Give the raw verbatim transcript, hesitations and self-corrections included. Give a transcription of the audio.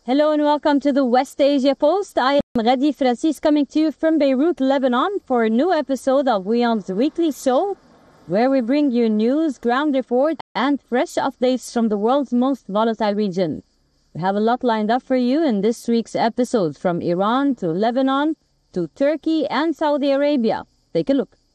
Hello and welcome to the West Asia Post. I am Ghadi Francis coming to you from Beirut, Lebanon for a new episode of WION's weekly show where we bring you news, ground report and fresh updates from the world's most volatile region. We have a lot lined up for you in this week's episode, from Iran to Lebanon to Turkey and Saudi Arabia. Take a look.